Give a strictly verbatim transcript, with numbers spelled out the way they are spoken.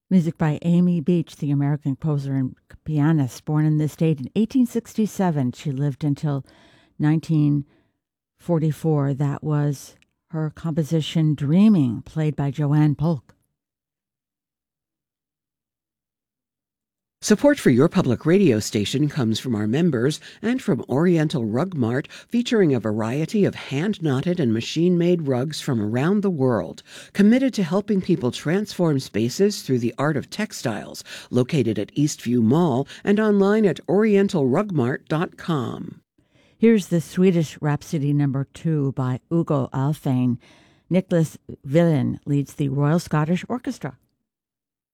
Music by Amy Beach, the American composer and pianist, born in this state in eighteen sixty-seven. She lived until nineteen forty-four. That was her composition Dreaming, played by Joanne Polk. Support for your public radio station comes from our members and from Oriental Rug Mart, featuring a variety of hand-knotted and machine-made rugs from around the world, committed to helping people transform spaces through the art of textiles, located at Eastview Mall and online at oriental rug mart dot com. Here's the Swedish Rhapsody number two by Ugo Alfén. Nicholas Wilén leads the Royal Scottish Orchestra.